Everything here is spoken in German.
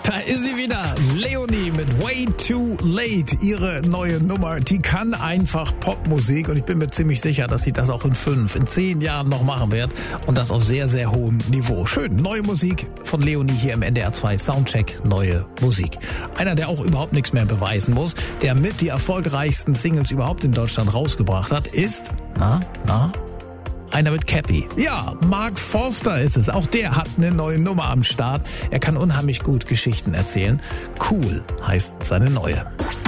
Da ist sie wieder, Leonie mit Way Too Late. Ihre neue Nummer, die kann einfach Popmusik und ich bin mir ziemlich sicher, dass sie das auch in 10 Jahren noch machen wird und das auf sehr, sehr hohem Niveau. Schön, neue Musik von Leonie hier im NDR 2 Soundcheck, neue Musik. Einer, der auch überhaupt nichts mehr beweisen muss, der mit die erfolgreichsten Singles überhaupt in Deutschland rausgebracht hat, ist, einer mit Cappy. Ja, Mark Forster ist es. Auch der hat eine neue Nummer am Start. Er kann unheimlich gut Geschichten erzählen. Cool heißt seine neue.